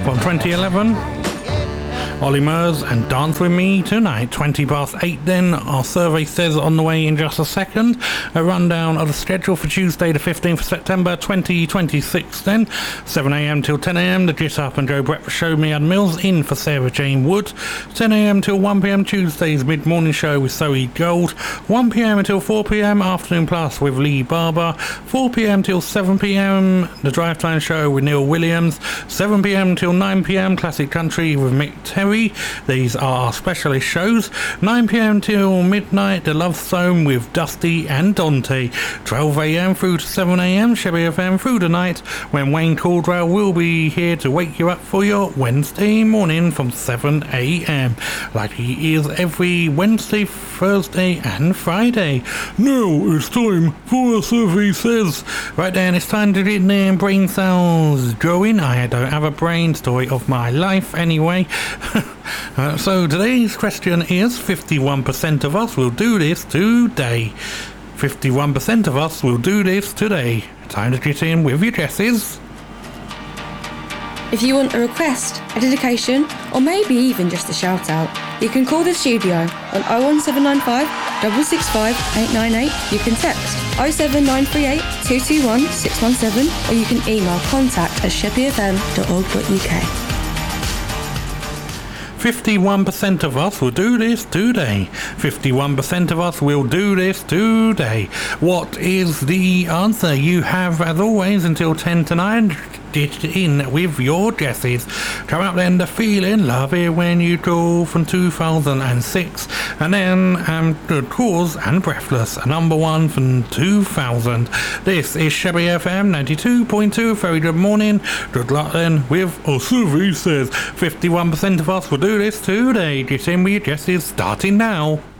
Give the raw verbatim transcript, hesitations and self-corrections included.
from twenty eleven. Ollie Murs and Dance With Me Tonight. twenty past eight then. Our survey says on the way in just a second. A rundown of the schedule for Tuesday the fifteenth of September twenty twenty-six then. seven a.m. till ten a.m. the Git Up and Joe Breakfast Show, me and Mills in for Sarah Jane Wood. ten a.m. till one p.m. Tuesday's mid-morning show with Zoe Gold. one p.m. until four p.m. Afternoon Plus with Lee Barber. four p.m. till seven p.m. the Drive Time Show with Neil Williams. seven p.m. till nine p.m. Classic Country with Mick Terry. These are our specialist shows. nine p.m. till midnight, The Love Zone with Dusty and Dante. twelve a.m. through to seven a.m. Chevy F M through the night, when Wayne Caldwell will be here to wake you up for your Wednesday morning from seven a.m. like he is every Wednesday, Thursday and Friday. Now it's time for a survey says. Right then, it's time to get their brain cells going. I don't have a brain, story of my life anyway. Uh, so today's question is, fifty-one percent of us will do this today. fifty-one percent of us will do this today. Time to get in with your guesses. If you want a request, a dedication, or maybe even just a shout out, you can call the studio on oh one seven nine five, six six five, eight nine eight. You can text oh seven nine three eight, two two one, six one seven, or you can email contact at sheppy f m dot org dot u k. fifty-one percent of us will do this today. fifty-one percent of us will do this today. What is the answer? You have, as always, until ten to nine. Get in with your guesses. Come up then, The Feeling, Love It When You Go from two thousand six. And then um, The Cause and Breathless, number one from two thousand. This is Chevy F M ninety-two point two. Very good morning. Good luck then with our survey says. fifty-one percent of us will do this today. Get in with your guesses starting now.